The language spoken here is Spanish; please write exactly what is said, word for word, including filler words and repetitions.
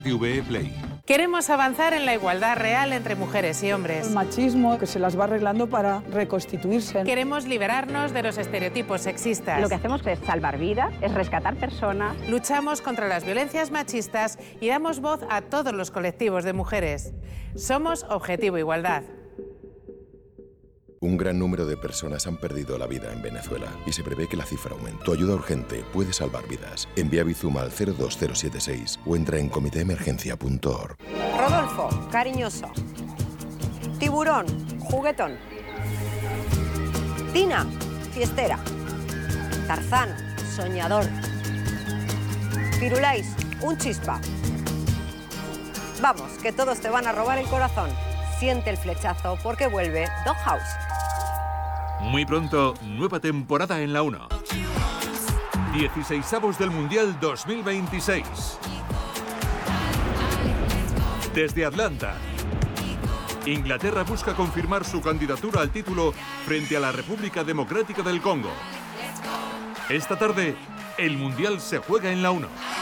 T V E Play. Queremos avanzar en la igualdad real entre mujeres y hombres. El machismo que se las va arreglando para reconstituirse. Queremos liberarnos de los estereotipos sexistas. Lo que hacemos es salvar vidas, es rescatar personas. Luchamos contra las violencias machistas y damos voz a todos los colectivos de mujeres. Somos Objetivo Igualdad. Un gran número de personas han perdido la vida en Venezuela y se prevé que la cifra aumente. Tu ayuda urgente puede salvar vidas. Envía Bizum al cero dos cero siete seis o entra en comitéemergencia punto org. Rodolfo, cariñoso. Tiburón, juguetón. Tina, fiestera. Tarzán, soñador. Firulais, un chispa. Vamos, que todos te van a robar el corazón. Siente el flechazo porque vuelve Doghouse. Muy pronto, nueva temporada en la uno. dieciseisavos del Mundial dos mil veintiséis. Desde Atlanta, Inglaterra busca confirmar su candidatura al título frente a la República Democrática del Congo. Esta tarde, el Mundial se juega en la uno.